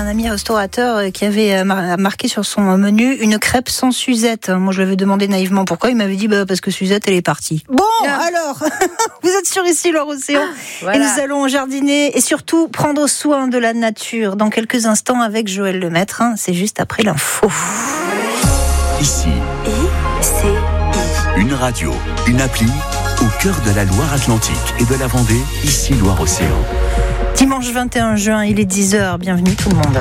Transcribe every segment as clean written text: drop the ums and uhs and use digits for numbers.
ami restaurateur qui avait marqué sur son menu une crêpe sans Suzette. Moi, je lui avais demandé naïvement pourquoi. Il m'avait dit parce que Suzette, elle est partie. Bon, alors, vous êtes sur Ici Loire-Océan. Voilà. Et nous allons jardiner et surtout prendre soin de la nature dans quelques instants avec Joël Lemaître. C'est juste après l'info. Ici, une radio, une appli au cœur de la Loire-Atlantique et de la Vendée. Ici Loire-Océan. Dimanche 21 juin, il est 10h. Bienvenue tout le monde.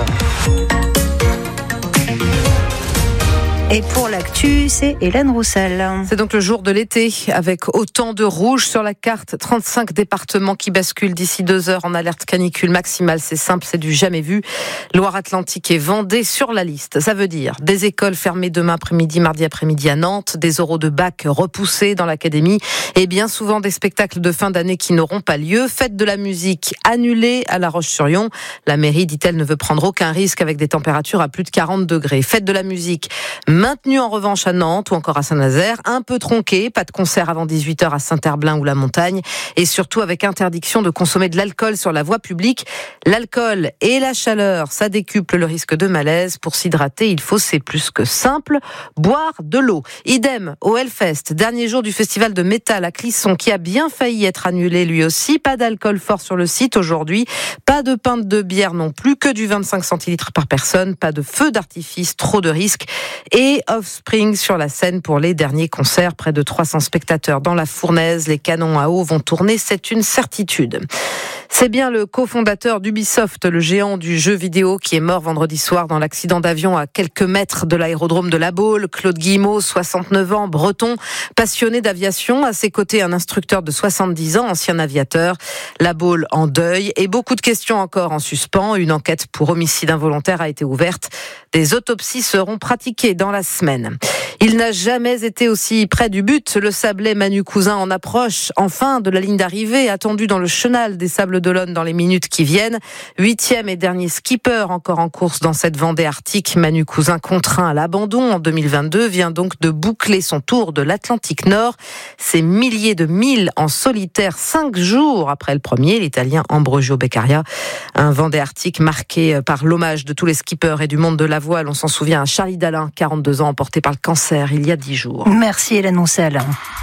Et pour l'actu, c'est Hélène Roussel. C'est donc le jour de l'été, avec autant de rouge sur la carte. 35 départements qui basculent d'ici 2 heures en alerte canicule maximale. C'est simple, c'est du jamais vu. Loire-Atlantique et Vendée sur la liste. Ça veut dire des écoles fermées demain après-midi, mardi après-midi à Nantes, des oraux de bac repoussés dans l'académie et bien souvent des spectacles de fin d'année qui n'auront pas lieu. Fête de la musique annulée à La Roche-sur-Yon. La mairie, dit-elle, ne veut prendre aucun risque avec des températures à plus de 40 degrés. Fête de la musique maintenue en revanche à Nantes ou encore à Saint-Nazaire, un peu tronquée, pas de concert avant 18h à Saint-Herblain ou la Montagne, et surtout avec interdiction de consommer de l'alcool sur la voie publique. L'alcool et la chaleur, ça décuple le risque de malaise. Pour s'hydrater, il faut, c'est plus que simple, boire de l'eau. Idem au Hellfest, dernier jour du festival de métal à Clisson, qui a bien failli être annulé lui aussi. Pas d'alcool fort sur le site aujourd'hui, pas de pinte de bière non plus, que du 25 centilitres par personne, pas de feu d'artifice, trop de risques, et Offspring sur la scène pour les derniers concerts. Près de 300 spectateurs dans la fournaise. Les canons à eau vont tourner, c'est une certitude. C'est bien le cofondateur d'Ubisoft, le géant du jeu vidéo, qui est mort vendredi soir dans l'accident d'avion à quelques mètres de l'aérodrome de La Baule. Claude Guillemot, 69 ans, breton, passionné d'aviation. À ses côtés, un instructeur de 70 ans, ancien aviateur. La Baule en deuil et beaucoup de questions encore en suspens. Une enquête pour homicide involontaire a été ouverte. Des autopsies seront pratiquées dans la semaine. Il n'a jamais été aussi près du but. Le Sablé Manu Cousin en approche enfin de la ligne d'arrivée, attendu dans le chenal des Sables d'Olonne dans les minutes qui viennent. 8e et dernier skipper encore en course dans cette Vendée arctique. Manu Cousin, contraint à l'abandon en 2022, vient donc de boucler son tour de l'Atlantique Nord. Ces milliers de milles en solitaire, 5 jours après le premier, l'Italien Ambrogio Beccaria. Un Vendée arctique marqué par l'hommage de tous les skippers et du monde de la voile. On s'en souvient à Charlie Dalin, 42 ans, emporté par le cancer il y a 10 jours. Merci Hélène Roussel.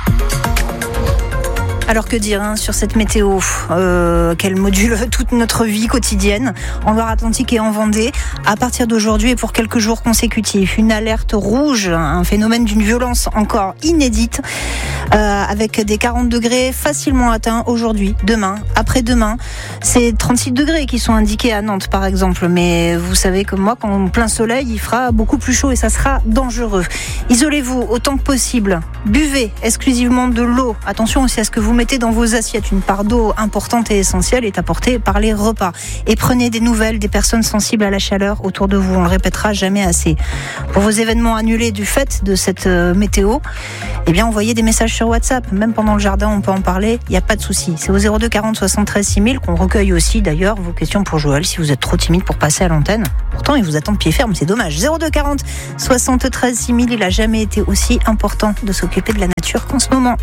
Alors que dire sur cette météo qu'elle module toute notre vie quotidienne en Loire-Atlantique et en Vendée à partir d'aujourd'hui et pour quelques jours consécutifs. Une alerte rouge, un phénomène d'une violence encore inédite avec des 40 degrés facilement atteints aujourd'hui, demain, après-demain. C'est 36 degrés qui sont indiqués à Nantes par exemple, mais vous savez comme moi qu'en plein soleil il fera beaucoup plus chaud et ça sera dangereux. Isolez-vous autant que possible, buvez exclusivement de l'eau. Attention aussi à ce que vous mettez dans vos assiettes. Une part d'eau importante et essentielle est apportée par les repas. Et prenez des nouvelles des personnes sensibles à la chaleur autour de vous. On le répétera jamais assez. Pour vos événements annulés du fait de cette météo, eh bien, envoyez des messages sur WhatsApp. Même pendant le jardin, on peut en parler. Il n'y a pas de souci. C'est au 02 40 73 6000 qu'on recueille aussi, d'ailleurs, vos questions pour Joël si vous êtes trop timide pour passer à l'antenne. Pourtant, il vous attend de pied ferme. C'est dommage. 02 40 73 6000. Il n'a jamais été aussi important de s'occuper de la nature qu'en ce moment.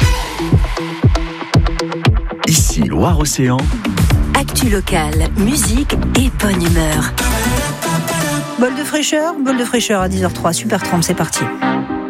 Ici Loire-Océan. Actu locale, musique et bonne humeur. Bol de fraîcheur à 10h03. Super Tramp, c'est parti.